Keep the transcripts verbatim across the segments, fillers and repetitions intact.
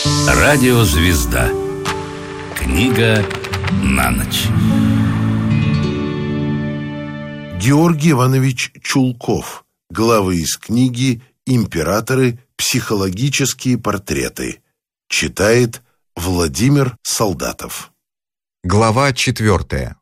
Радиозвезда. Книга на ночь. Георгий Иванович Чулков. Главы из книги «Императоры. Психологические портреты». Читает Владимир Солдатов. Глава четвертая.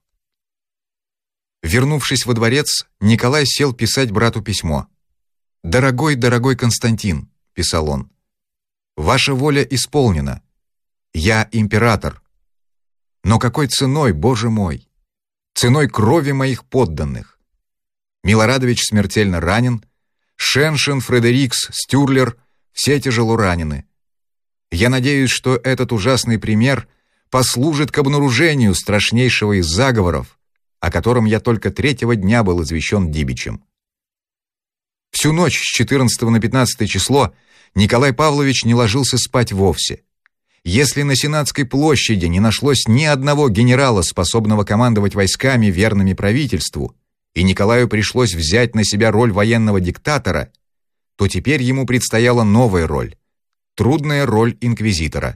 Вернувшись во дворец, Николай сел писать брату письмо. «Дорогой, дорогой Константин», — писал он, — «ваша воля исполнена. Я император. Но какой ценой, Боже мой? Ценой крови моих подданных. Милорадович смертельно ранен, Шеншин, Фредерикс, Стюрлер — все тяжело ранены. Я надеюсь, что этот ужасный пример послужит к обнаружению страшнейшего из заговоров, о котором я только третьего дня был извещен Дибичем». Всю ночь с четырнадцатого на пятнадцатое число Николай Павлович не ложился спать вовсе. Если на Сенатской площади не нашлось ни одного генерала, способного командовать войсками, верными правительству, и Николаю пришлось взять на себя роль военного диктатора, то теперь ему предстояла новая роль — трудная роль инквизитора.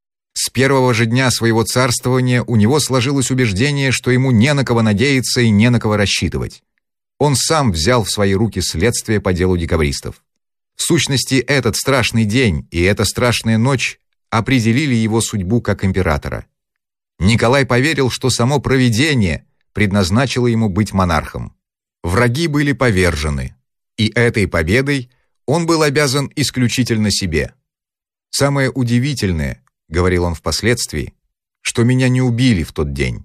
С первого же дня своего царствования у него сложилось убеждение, что ему не на кого надеяться и не на кого рассчитывать. Он сам взял в свои руки следствие по делу декабристов. В сущности, этот страшный день и эта страшная ночь определили его судьбу как императора. Николай поверил, что само провидение предназначило ему быть монархом. Враги были повержены, и этой победой он был обязан исключительно себе. «Самое удивительное, — говорил он впоследствии, — что меня не убили в тот день.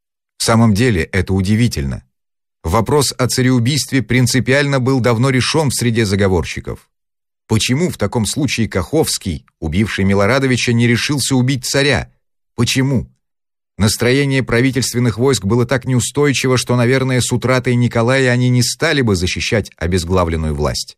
В самом деле это удивительно. Вопрос о цареубийстве принципиально был давно решен в среде заговорщиков. Почему в таком случае Каховский, убивший Милорадовича, не решился убить царя? Почему? Настроение правительственных войск было так неустойчиво, что, наверное, с утратой Николая они не стали бы защищать обезглавленную власть.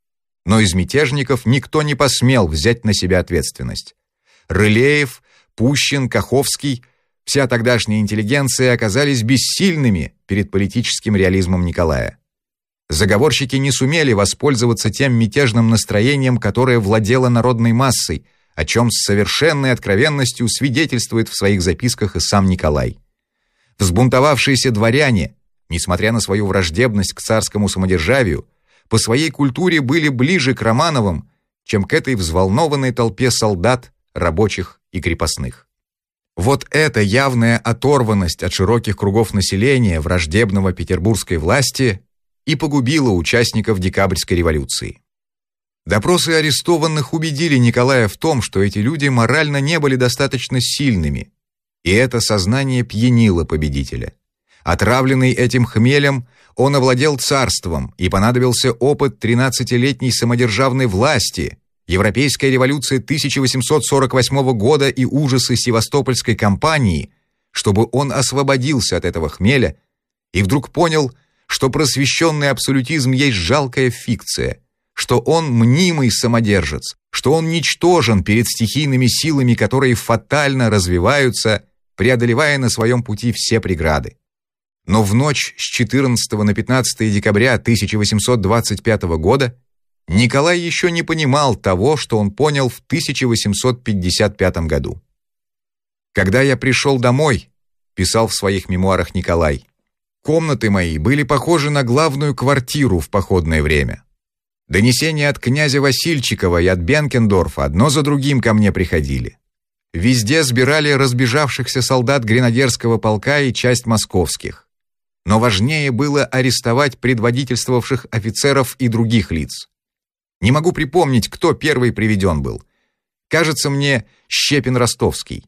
Но из мятежников никто не посмел взять на себя ответственность. Рылеев, Пущин, Каховский — вся тогдашняя интеллигенция оказались бессильными перед политическим реализмом Николая. Заговорщики не сумели воспользоваться тем мятежным настроением, которое владело народной массой, о чем с совершенной откровенностью свидетельствует в своих записках и сам Николай. Взбунтовавшиеся дворяне, несмотря на свою враждебность к царскому самодержавию, по своей культуре были ближе к Романовым, чем к этой взволнованной толпе солдат, рабочих и крепостных. Вот эта явная оторванность от широких кругов населения, враждебного петербургской власти, и погубила участников Декабрьской революции. Допросы арестованных убедили Николая в том, что эти люди морально не были достаточно сильными, и это сознание пьянило победителя. Отравленный этим хмелем, он овладел царством, и понадобился опыт тринадцатилетней самодержавной власти, Европейская революция тысяча восемьсот сорок восьмого года и ужасы Севастопольской кампании, чтобы он освободился от этого хмеля и вдруг понял, что просвещенный абсолютизм есть жалкая фикция, что он мнимый самодержец, что он ничтожен перед стихийными силами, которые фатально развиваются, преодолевая на своем пути все преграды. Но в ночь с четырнадцатого на пятнадцатое декабря тысяча восемьсот двадцать пятого года Николай еще не понимал того, что он понял в тысяча восемьсот пятьдесят пятом году. «Когда я пришел домой, — писал в своих мемуарах Николай, — комнаты мои были похожи на главную квартиру в походное время. Донесения от князя Васильчикова и от Бенкендорфа одно за другим ко мне приходили. Везде сбирали разбежавшихся солдат гренадерского полка и часть московских. Но важнее было арестовать предводительствовавших офицеров и других лиц. Не могу припомнить, кто первый приведен был. Кажется мне, Щепин Ростовский.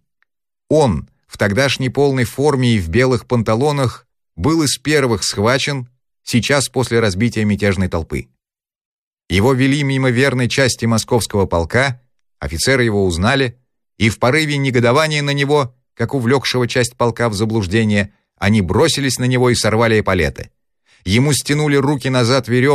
Он, в тогдашней полной форме и в белых панталонах, был из первых схвачен, сейчас после разбития мятежной толпы. Его вели мимо верной части московского полка, офицеры его узнали, и в порыве негодования на него, как увлекшего часть полка в заблуждение, они бросились на него и сорвали эполеты. Ему стянули руки назад веревкой,